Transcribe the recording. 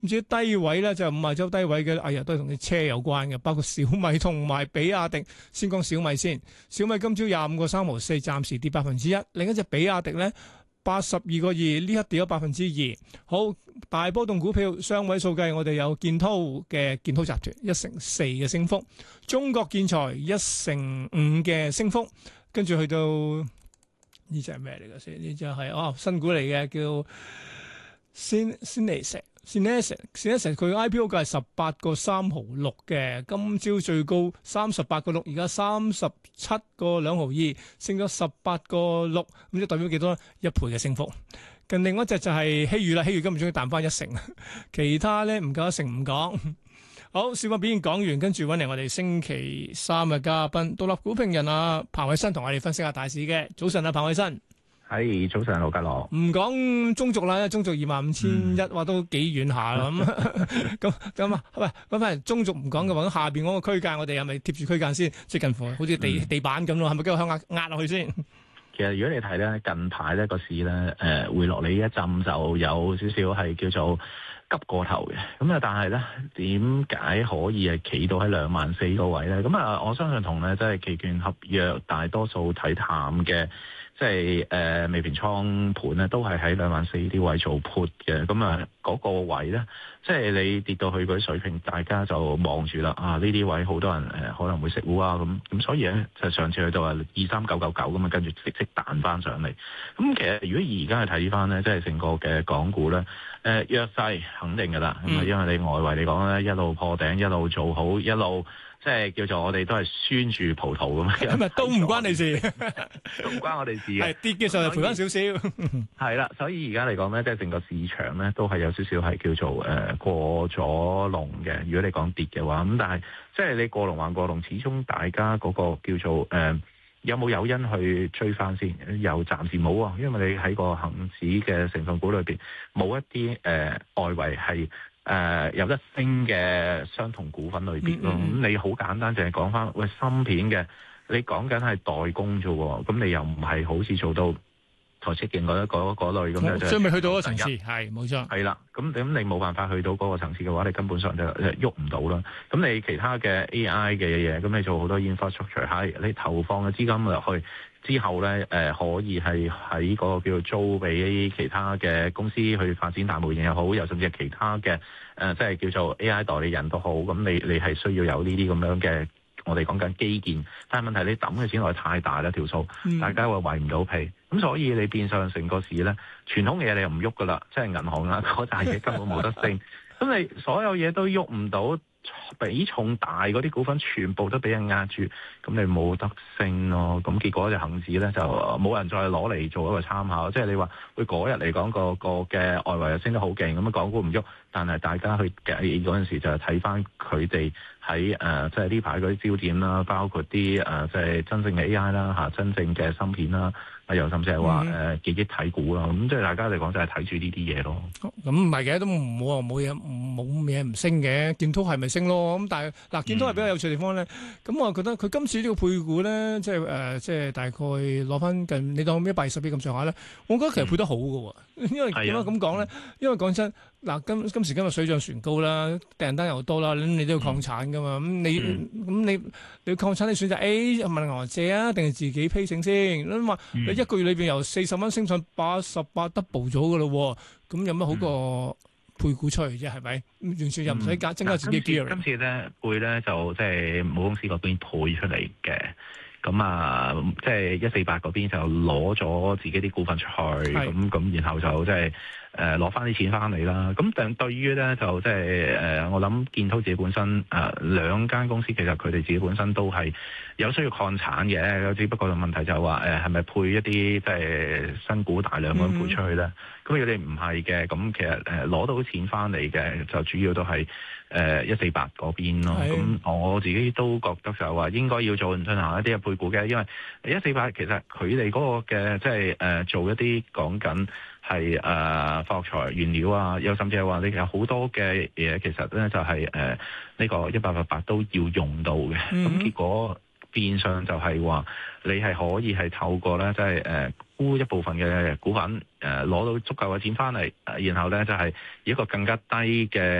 咁至於低位咧就50周低位嘅，哎呀都係同啲車有關嘅，包括小米同埋比亞迪。先講小米先，小米今朝25.3毫4，暫時跌1%。另一隻比亞迪咧82.2，呢刻跌咗2%。好，大波動股票雙位數計，我哋有建滔集團1成4嘅升幅，中國建材1成5嘅升幅，跟住去到呢隻係咩嚟嘅先？呢隻係新股嚟嘅，叫Sinese佢 IPO 價係18.3毫6嘅，今朝最高38.6，而家37.2毫2，升咗18.6，咁即係代表幾多？1倍嘅升幅。近另一隻就係希宇啦，希宇今日終於彈翻1成，其他咧唔夠1成唔講。好，小米表現講完，跟住揾嚟我哋星期三嘅嘉賓，獨立股評人彭偉新同我哋分析下大市嘅。早晨彭偉新。 係，早晨，盧家樂。 唔講中軸啦，中軸25,100，話都幾遠下啦。咁啊，喂，咁翻中軸唔講嘅話，咁下邊嗰個區間，我哋係咪貼住區間先？即係近乎好似地板咁咯，係咪繼續向壓落去先？ 其實如果你睇咧，近排咧個市咧，回落嚟一陣就有少少係叫做急過頭嘅。咁啊，但係咧點解可以係企到喺24,000個位咧？咁啊，我相信同咧即係期權合約大多數睇淡嘅。即係未平倉盤咧，都係喺24,000啲位做 put 嘅，咁啊嗰個位咧，即係你跌到去嗰啲水平，大家就望住啦。呢啲位好多人可能會食糊啊，咁所以咧就上次去到23,999咁啊，跟住即彈翻上嚟。咁其實如果而家去睇翻咧，即係成個嘅港股咧，弱勢肯定㗎啦，咁啊因為你外圍嚟講咧，一路破頂，一路做好，一路。即係叫做我哋都係酸住葡萄咁樣， 咁啊都唔關你事， 都唔關我哋事嘅。 係跌嘅時候就賠翻少少。 係啦，所以而家嚟講咧，即係成個市場咧都係有少少係叫做過咗龍嘅。如果你講跌嘅話，咁但係即係你過龍還過龍，始終大家嗰個叫做有冇誘因去追翻先？又暫時冇啊，因為你喺個恒指嘅成分股裏邊冇一啲外圍係。有得升嘅相同股份類別咯，咁你好簡單，淨係講翻喂芯片嘅，你講緊係代工啫喎，咁你又唔係好似做到台積電嗰類咁樣， 所以未去到嗰個層次，係冇錯。 係啦，咁你冇辦法去到嗰個層次嘅話，你根本上就喐唔到啦。咁你其他嘅 AI 嘅嘢，咁你做好多 infrastructure，係你投放嘅資金落去。之後咧，可以係喺個叫做租俾其他嘅公司去發展大模型又好，又甚至係其他嘅即係叫做 AI 代理人都好。咁你係需要有呢啲咁樣嘅，我哋講緊基建。但係問題你抌嘅錢落去太大啦條數，大家會圍唔到皮。咁所以你變相成個市咧，傳統嘅嘢你又唔喐噶啦，即係銀行啊嗰大嘢根本冇得升。咁你所有嘢都喐唔到。比重大嗰啲股份全部都俾人壓住，咁你冇得升咯。咁結果就恒指咧就冇人再攞嚟做一個參考。即係你話佢嗰日嚟講個嘅外圍又升得好勁，咁啊港股唔喐，但係大家去計嗰陣時就係睇翻佢哋喺即係呢排嗰啲焦點啦，包括啲即係真正嘅 AI 啦真正嘅芯片啦。又甚至係話記憶體股啦，咁即係大家嚟講就係睇住呢啲嘢咯。 咁唔係嘅，都冇嘢唔升嘅。建滔係咪升咯？咁但係嗱，建滔係比較有趣嘅地方咧。咁我覺得佢今次呢個配股咧，即係大概攞翻近你當120億咁上下咧，我覺得其實配得好嘅喎。因為點解咁講咧？因為講真，嗱今時今日水漲船高啦，訂單又多啦，你都要擴產噶嘛。咁你擴產，你選擇 A 問銀行借啊，定係自己批請先？咁話你一個月裏邊由40蚊升上88 double 咗嘅咯，咁有乜好過配股出嚟啫？係咪？完全又唔使增加自己 gear。 今次咧配咧就即係母公司嗰邊配出嚟嘅。咁啊，即係148嗰邊就攞咗自己啲股份出去，咁然後就即係攞翻啲錢翻嚟啦。咁但對於咧就即係我諗建滔自己本身兩間公司其實佢哋自己本身都係有需要擴產嘅，只不過問題就係話係咪配一啲即係新股大量咁配出去咧？咁佢哋唔係嘅，咁其實攞到錢翻嚟嘅就主要都係148嗰邊咯。咁我自己都覺得就係話應該要進行一啲嘅配股嘅，因為148其實佢哋嗰個嘅即係做一啲講緊係化學材原料啊，又甚至係話你有好多嘅嘢，其實咧就係呢個1888都要用到嘅。咁結果變相就係話你係可以係透過咧，即係沽一部分嘅股份，攞到足夠嘅錢翻嚟，然後咧就係以一個更加低嘅